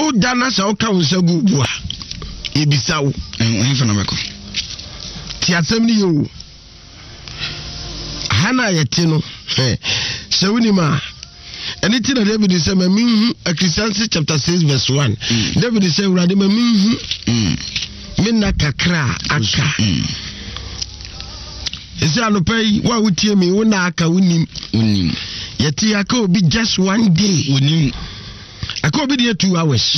o dana sa o ka unsa gubua ebisa wo enfa na beko ti asem ni yo hana yete no se woni ma anything that David say me Ecclesiastes chapter 6 verse 1 David say urade me na kakra aka ese anopai wa wutie me wo na aka unim yete aka obi just one day unim aka obi dey 2 hours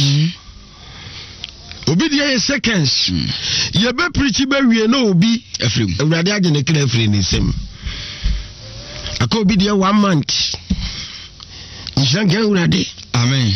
obi dey seconds ye be preach be wie na obi afrim urade agene kra afrim ni sem aka obi dey 1 month Njange urade amen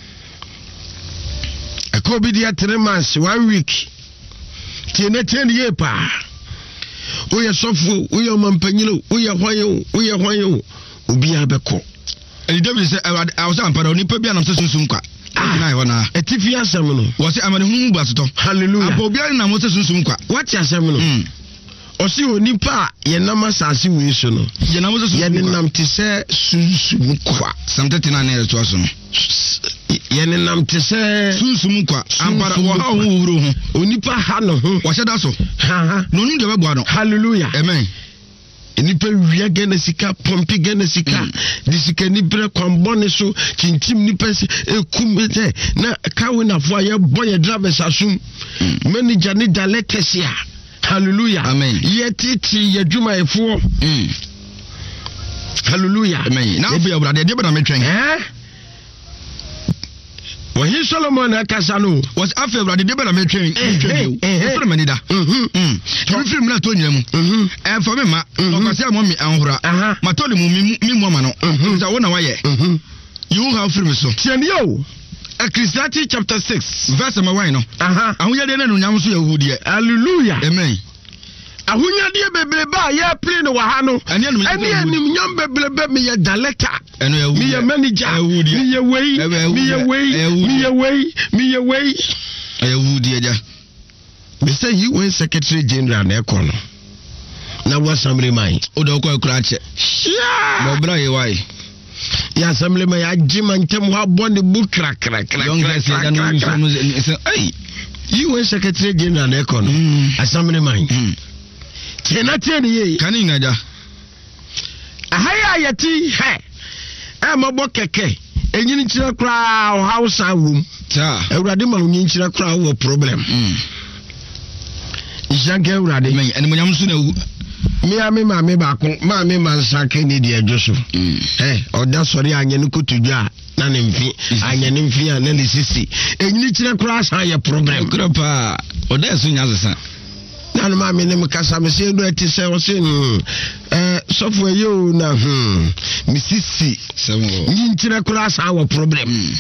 aka obi dey 3 months 1 week tiene ye pa oye sofo oye mampanyilo oye hwayo obi abeko e David say awsa ampada onipa bia na sunsun kwa na ho na etifi asem no wo say amane hu basoto hallelujah abo bia na mo sunsun kwa what asem no osi onipa ye nam asase we so no ye nam sunsun ye nam te se sunsun kwa samtete na na to so no ye nam te se sunsun kwa ampada wo ha hu wuro hu onipa ha no hu wo hyeda so ha no nu de bebo no hallelujah amen enipa wiya gana sika pompi gana sika di sika ni bre kwambone so kintim nipa ekumete na kawe na fo aye boye drivers asum manager ni daletesia hallelujah amen yetiti yadwuma efo hallelujah amen na obi obrade de bana metwen Wahi Solomon akasano was after brother de bana metwen for manida to film na to nyam e for me ma o kwase amom mi anhura ma to le mu mi mu ma no so wo na waye you have film so tienio Ecclesiastes chapter 6 verse number 1 no ahonya de na no nyam so yahudi hallelujah amen ahonya de bebreba ye play no wa ha no ene anim nyam bebreba me ye daleta me ye manager me ye wei ayahudi eja me say you were secretary general na ekono na wa assembly man o do ko akura che no bra ye wai ya assembly man ya jima ntem ho abone bu kra young guys ya no ay you were secretary general na ekono assembly man Kenatieni ye kani ngaja ahaya yati mabo keke enyini nchira kra o house awum ta ewrade ma onyi nchira kra wo problem ijange ewrade men eni monyam so na wu mi ma baako ma me mansake ni de adwoso oda sori anye ne kotudwa na ne mfi anye ne mfi na ne sisi enyini nchira kra sa ye problem kra pa oda so nya sesa na ma me ne mkasa me se do ati se o se sofo yo na misisi ni ntire kura sa wa problem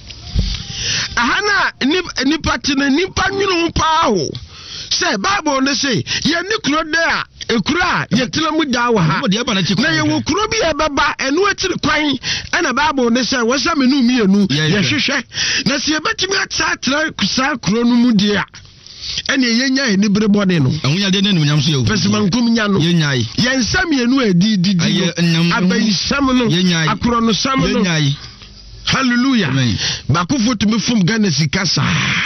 ahana ni patina ni panwunu pa ho se bible ne se ye ni kuro de a ekura ye telamu da wa ha na ye wo kuro bi e beba enu atiri kwan ana bible ne se wo sa menu mienu ye hwehwe na se ye betimi atatra kusa kuro no mu dia ene yenya eni bre body no ahunya de nanu nyam so ye pesman kum nya no yenyai yensam yenu edi abai sam no akro no sam no yenyai hallelujah bakufo tumi fum Ghana sikasa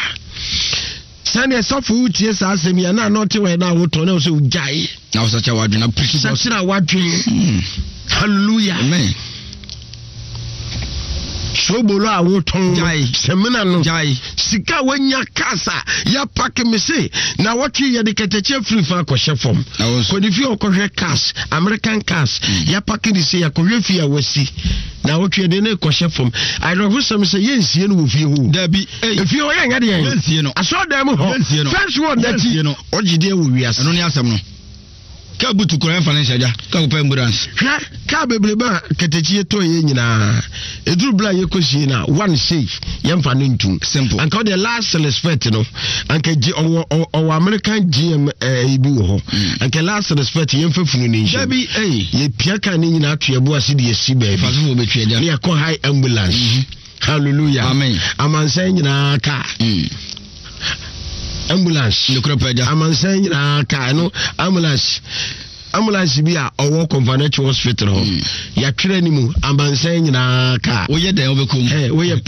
sane sofu utie sa asem ya na not we na woto na so ujai na so cha wadwe na preach sa wadwe hallelujah amen shobolo a woton semina no jai sika wanya kasa ya pack me say na watwe ye de keteche free fa akɔhye fom ko di fi okɔhwe cash American cash ya pack di say akɔhwe fi awasi na watwe de na akɔhye fom I know who some say yensie no wo fi ho dabi fi o yanga de yensie no aso da mu ho first one that ogide wo wiase no ne asem no ka butu koran financial ja ka ko ambulance ha ka bebreba ketechi to ye nyina eduru bla ye kosie na one safe yemfa no ntum simple and the last respect no anka ji o American GM ibi wo ho anka last respect yemfa funu ni nshi dabi ye piaka ni nyina atwebo ase de yesi ba fa so be twede ne yakɔ high ambulance hallelujah amen amansan nyina ka ambulance le kropaja amansan nyina ka no ambulance bi a owo Conventional Hospital ho ya twere ni mu amansan nyina ka wo ye den obekom wo ye